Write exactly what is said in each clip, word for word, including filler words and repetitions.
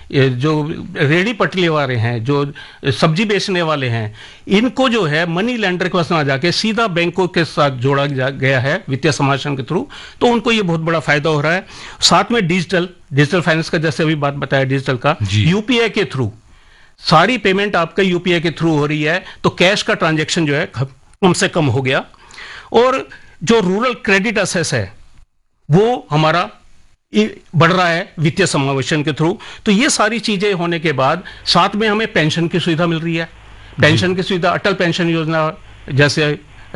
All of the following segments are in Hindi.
ये जो रेडी पटरी वाले हैं, जो सब्जी बेचने वाले हैं, इनको जो है मनी लेंडर के पास ना जाके सीधा बैंकों के साथ जोड़ा गया है वित्तीय समावेशन के थ्रू, तो उनको ये बहुत बड़ा फायदा हो रहा है। साथ में डिजिटल डिजिटल फाइनेंस का जैसे अभी बात बताया, डिजिटल का यूपीआई के थ्रू सारी पेमेंट आपका यूपीआई के थ्रू हो रही है, तो कैश का ट्रांजैक्शन जो है कम से कम हो गया। और जो रूरल क्रेडिट असेस है वो हमारा बढ़ रहा है वित्तीय समावेशन के थ्रू। तो ये सारी चीजें होने के बाद साथ में हमें पेंशन की सुविधा मिल रही है। पेंशन की सुविधा, अटल पेंशन योजना जैसे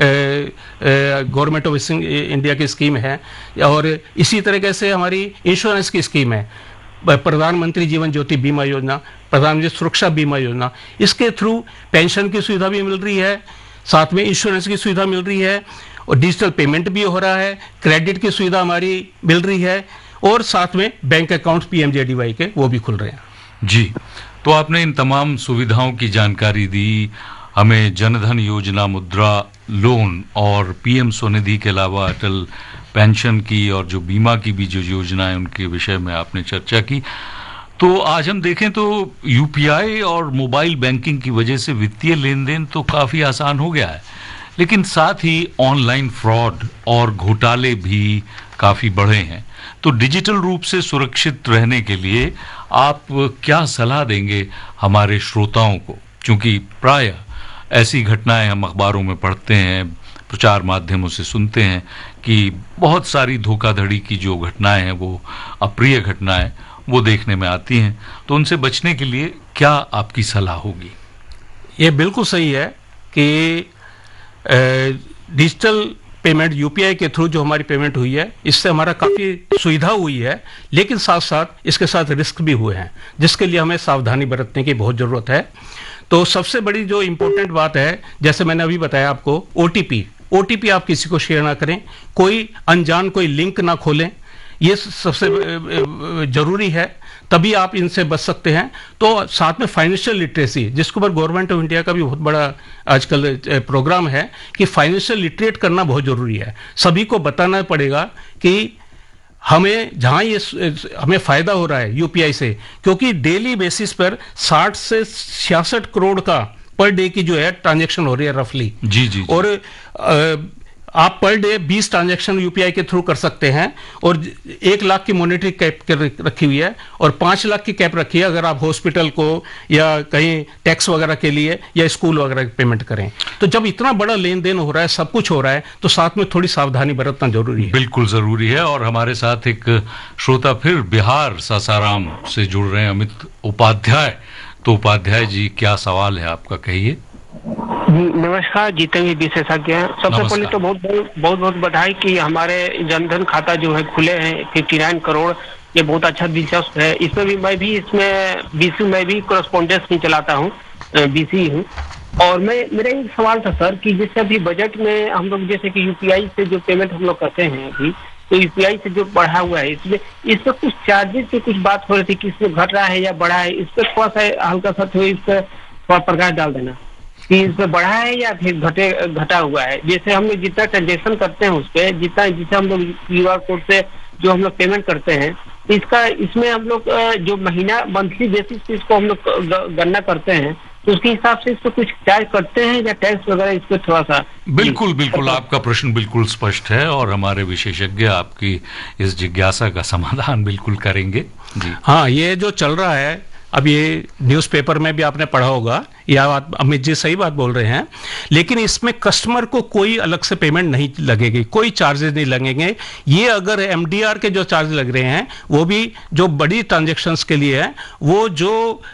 गवर्नमेंट ऑफ इंडिया की स्कीम है, और इसी तरीके से हमारी इंश्योरेंस की स्कीम है, प्रधानमंत्री जीवन ज्योति बीमा योजना, प्रधानमंत्री सुरक्षा बीमा योजना, इसके थ्रू पेंशन की सुविधा भी मिल रही है, साथ में इंश्योरेंस की सुविधा मिल रही है, और डिजिटल पेमेंट भी हो रहा है, क्रेडिट की सुविधा हमारी मिल रही है, और साथ में बैंक अकाउंट पीएमजेडीवाई के वो भी खुल रहे हैं। जी, तो आपने इन तमाम सुविधाओं की जानकारी दी हमें। जनधन योजना, मुद्रा लोन और पीएम स्वनिधि के अलावा अटल पेंशन की और जो बीमा की भी जो योजना है उनके विषय में आपने चर्चा की। तो आज हम देखें तो यूपीआई और मोबाइल बैंकिंग की वजह से वित्तीय लेन देन तो काफ़ी आसान हो गया है, लेकिन साथ ही ऑनलाइन फ्रॉड और घोटाले भी काफ़ी बढ़े हैं। तो डिजिटल रूप से सुरक्षित रहने के लिए आप क्या सलाह देंगे हमारे श्रोताओं को? क्योंकि प्रायः ऐसी घटनाएं हम अखबारों में पढ़ते हैं, प्रचार माध्यमों से सुनते हैं कि बहुत सारी धोखाधड़ी की जो घटनाएं हैं, वो अप्रिय घटनाएं वो देखने में आती हैं। तो उनसे बचने के लिए क्या आपकी सलाह होगी? ये बिल्कुल सही है कि डिजिटल पेमेंट यूपीआई के थ्रू जो हमारी पेमेंट हुई है, इससे हमारा काफ़ी सुविधा हुई है, लेकिन साथ साथ इसके साथ रिस्क भी हुए हैं, जिसके लिए हमें सावधानी बरतने की बहुत ज़रूरत है। तो सबसे बड़ी जो इम्पोर्टेंट बात है, जैसे मैंने अभी बताया आपको, ओटीपी ओटीपी आप किसी को शेयर ना करें, कोई अनजान कोई लिंक ना खोलें, ये सबसे जरूरी है, तभी आप इनसे बच सकते हैं। तो साथ में फाइनेंशियल लिटरेसी, जिसके ऊपर गवर्नमेंट ऑफ इंडिया का भी बहुत बड़ा आजकल प्रोग्राम है कि फाइनेंशियल लिटरेट करना बहुत जरूरी है। सभी को बताना पड़ेगा कि हमें जहां ये हमें फायदा हो रहा है यूपीआई से, क्योंकि डेली बेसिस पर साठ से छियासठ करोड़ का पर डे की जो है ट्रांजैक्शन हो रही है रफली। जी, जी, जी। और आ, आप पर डे बीस ट्रांजैक्शन यूपीआई के थ्रू कर सकते हैं, और एक लाख की मॉनेटरी कैप रखी हुई है और पांच लाख की कैप रखी है अगर आप हॉस्पिटल को या कहीं टैक्स वगैरह के लिए या स्कूल वगैरह की पेमेंट करें। तो जब इतना बड़ा लेन देन हो रहा है, सब कुछ हो रहा है, तो साथ में थोड़ी सावधानी बरतना जरूरी है। बिल्कुल जरूरी है। और हमारे साथ एक श्रोता फिर बिहार सासाराम से जुड़ रहे हैं, अमित उपाध्याय। तो उपाध्याय जी, क्या सवाल है आपका, कहिए। जी नमस्कार, जितने भी विशेषज्ञ हैं, सबसे पहले तो बहुत बहुत बहुत बधाई कि हमारे जनधन खाता जो है खुले हैं उनसठ करोड़। ये बहुत अच्छा, दिलचस्प है। इसमें भी मैं भी इसमें बीसी मैं भी कोरेस्पोंडेंस नहीं चलाता हूँ, बीसी हूँ। और मैं मेरा एक सवाल था सर कि जैसे अभी बजट में हम लोग जैसे कि यूपीआई से जो पेमेंट हम लोग करते हैं अभी, तो यूपीआई से जो बढ़ा हुआ है, इसमें इसमें कुछ चार्जेस की कुछ बात हो रही थी कि इसमें घट रहा है या बढ़ा है, इस पर थोड़ा सा हल्का सा थोड़ा इस पर थोड़ा प्रकाश डाल देना कि इसमें बढ़ा है या फिर घटे घटा हुआ है। जैसे हम लोग जितना ट्रांजेक्शन करते हैं उस पर, जितना जिसे हम लोग क्यू आर कोड से जो हम लोग पेमेंट करते हैं, इसका इसमें हम लोग जो महीना मंथली बेसिस पे इसको हम लोग गणना करते हैं, तो उसके हिसाब से इसको कुछ चार्ज करते हैं या टैक्स वगैरह इस पर थोड़ा सा। बिल्कुल बिल्कुल, आपका प्रश्न बिल्कुल स्पष्ट है और हमारे विशेषज्ञ आपकी इस जिज्ञासा का समाधान बिल्कुल करेंगे। जी हाँ, ये जो चल रहा है अब, ये न्यूज़पेपर में भी आपने पढ़ा होगा, या बात अमित जी सही बात बोल रहे हैं, लेकिन इसमें कस्टमर को कोई अलग से पेमेंट नहीं लगेगी, कोई चार्जेस नहीं लगेंगे। ये अगर एमडीआर के जो चार्ज लग रहे हैं वो भी जो बड़ी ट्रांजैक्शंस के लिए है, वो जो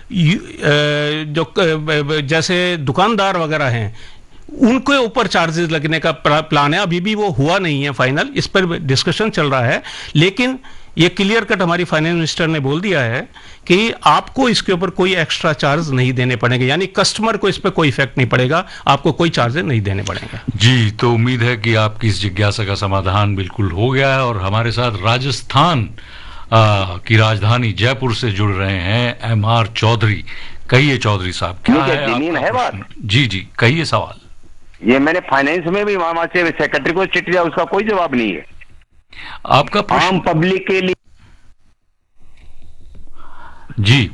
जो जैसे दुकानदार वगैरह हैं उनके ऊपर चार्जेस लगने का प्लान है। अभी भी वो हुआ नहीं है फाइनल, इस पर डिस्कशन चल रहा है, लेकिन ये क्लियर कट हमारी फाइनेंस मिनिस्टर ने बोल दिया है कि आपको इसके ऊपर कोई एक्स्ट्रा चार्ज नहीं देने पड़ेंगे, यानी कस्टमर को इस पर कोई इफेक्ट नहीं पड़ेगा, आपको कोई चार्जेस नहीं देने पड़ेंगे। जी, तो उम्मीद है कि आपकी इस जिज्ञासा का समाधान बिल्कुल हो गया है। और हमारे साथ राजस्थान आ, की राजधानी जयपुर से जुड़ रहे हैं एम आर चौधरी। कहिए चौधरी साहब, क्या है, है बात? जी जी, कहिए सवाल। ये मैंने फाइनेंस में भी वहां से सेक्रेटरी को चिट्ठी दिया, उसका कोई जवाब नहीं है। आपका आम पब्लिक के लिए जी